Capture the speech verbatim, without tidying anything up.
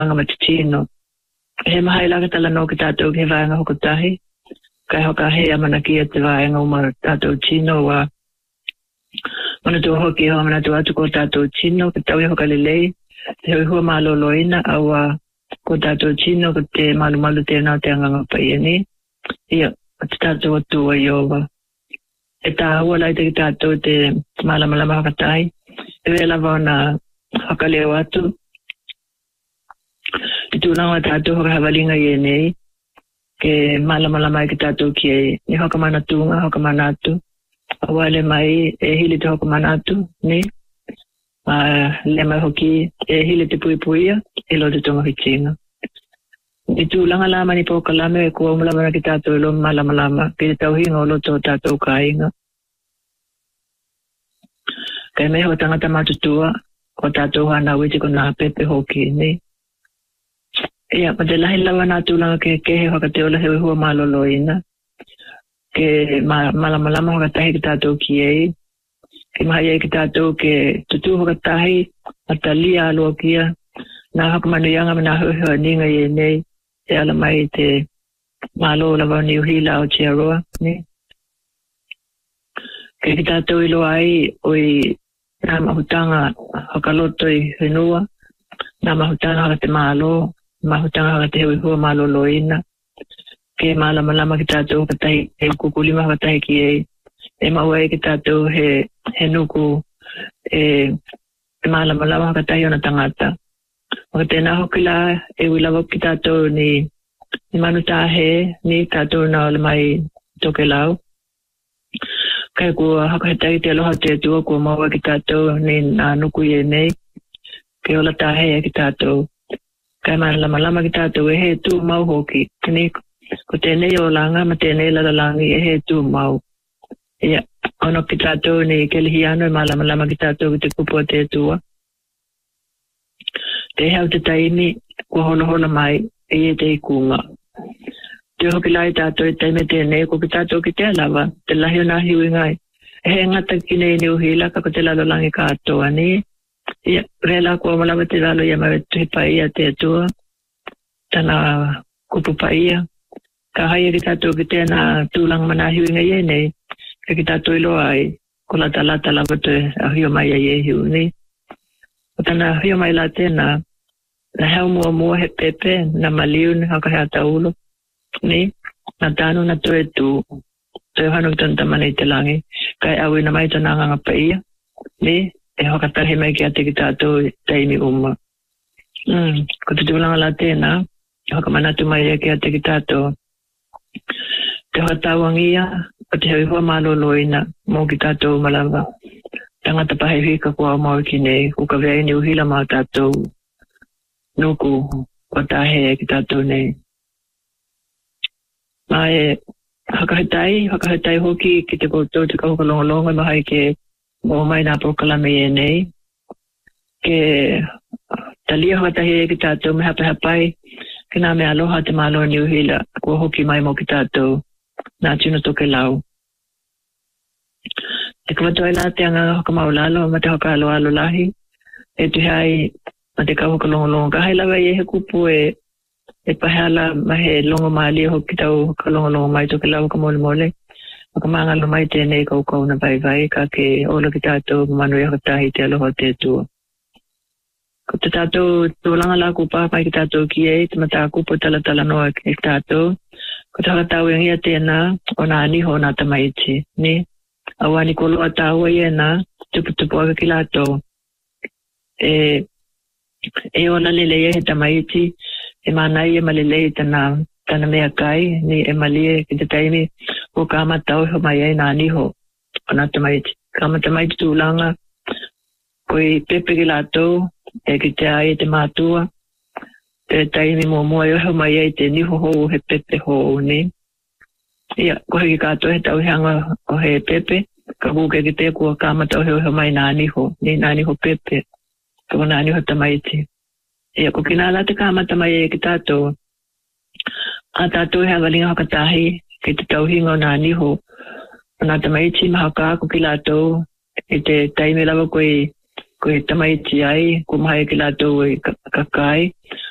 matitino. He mahailaka tala no ki tātou ke vāenga hokotahi. Kai hoka he amana kia te vāenga uma tātou tino wa mana tō hoki hoa mana tō atu ko tātou tino ka tau e hoka lelei. Te hui hua māloloina awa ko tātou tino ka te malu malu tēnā te anganga paiani. Ia, te tātou atu wa iowa. E tā hua lai te ki tātou te malamalama hakatai. E wela wauna haka leo atu. Te tūnanga tātou hoka havalinga i e nei. Ke malamalama i ki tātou ki e. Ni hoka mana tūnga, hoka mana atu. Awale mai e hili te hoka mana atu, ni. Uh, le mai hoki e hili te pui puia, e lo te tonga hitinga. I tūlanga lama ni poka lame e kua umulama ki tātou ilo malamalama. Ki te tauhinga o loto tātou kāinga. Kai me ho tangata matutua, ko tātou hana witi ko nā pepe hoki, ni. Ia, pa te lahi lawa nā tūlanga ke kehe hoka te ola hewe hua maloloina. Ke malamalama hoka tahi ki tātou ki ei. Ke maha iei ki tātou ke tutu hoka tahi, ata lia alua kia. Nā haka manu yanga me nā huhua ninga i e nei. Te ala mai te malo lawa ni uhila o tia roa, ni. Ke ki tātou ilo ai, oi nā mahutanga hoka loto i whenua. Nā mahutanga hoka te malo. Mahutanga haka te hewi hua malo loina. Ke malama lama ki tātou ka tahi, he kukulima haka tahi ki ei. E maua e ki tātou he, he nuku, e, e malama lama haka tahi ona tangata. Maka tēnā hoki la, e wilawa ki tātou ni, ni manu tāhe, ni tātou na ola mai toke lau. Kai kua haka he tahi te aloha te tua, kua maua ki tātou ni nā nuku i e nei. Ke ola tāhe e ki tātou. Kai mana lama lama ki tātou e he tū mau hoki. Kini, ko tēnei o langa, ma tēnei lalalangi e he tū mau. Ia, ono ki tātou ni kelihiano e ma lama lama ki tātou ki te kupu te tua. Te hau te taimi, kua hono hono mai, e e te ikunga. Te hoki lai tātou e taime tēnei, ko ki tātou ki te alawa, te lahi o nā hiwi ngai. E he ngata ki nei ni uhila, ka ko te lalalangi kātoa ni. Ia, rela kua malawa te lalo ia mawe tuhi paia te atua, tana kupu paia. Ka haia ki tātou ki tēnā tūlang mana hiwinga ie nei, ka ki tātou ilo ai, ko lata lata lawa te ahio mai a ie hiu ni. O tana ahio mai la tēnā, na heo mua mua he pepe, na maliu ni haka hea taulo, ni, na tānu na toe tū, toe hanu ki tanta mana i te langi, kai awi na mai tana nganga paia, ni, e hoka tarhe mai ki ate ki tātou taimi uma. Mm, ko te tūlanga la tēnā, hoka manatu mai e ki ate ki tātou. Te hoa tāwangia, o te hewi hua maloloina, mō ki tātou malawa. Tangata pahe hika kua o mau ki nei, uka vea ni uhila mau tātou nuku o tāhe e ki tātou nei. Mai, hakahetai, hakahetai hoki ki te koutou te kaukalongolongo, mahai ke mō mai nā pokalame e nei. Ke talia hatahi e ki tātou me hapa hapai, ke nā me aloha te malo ni uhila, kua hoki mai mō ki tātou, nā tino toke lau. Te kawatoa la te anga hoka maulalo, ma te hoka alo alo lahi, e tu hai, ma te kau hoka longo longo, ka hai lawa i e he kupu e, e pahala ma he longo maali hoki tau hoka longo longo mai toke lau ka mole mole. Maka mangalo mai tēnei kau kau na vai vai, ka ke ola ki tātou manu e hatahi te aloha te tua. Ko te tātou tūlanga la kupa mai ki tātou ki ei, te mata kupu tala tala noa ki tātou. Ko te hakatau e ngia tēnā, o nā aniho nā tamaiti, ni? Awani kolo ataua i ena, tupu tupu aga ki lātou. E, e ona lele e he tamaiti, e mānai e malele tana, tana mea kai, ni e malie ki te taimi, o ka amatau ho mai e nā aniho, o nā tamaiti. Ka amatamaiti tūlanga, koi pepe ki lātou, e ki te ai te mātua, te taimi mua mua e ho mai e te niho hou he pepe hou ni. Ia, kohe ki kātou he tau heanga o he pepe, ka kuke ki te kua ka amatau he o mai nā aniho, ni nā aniho pepe, ka nā aniho tamaiti. Ia, ko ki nā la te ka amatamai e ki tātou, a tātou he awalinga hakatahi, ki te tauhinga o nā aniho, o nā tamaiti mahaka ko ki lātou, i te taime lawa koe, koe tamaiti ai, ko maha e ki lātou e kakai,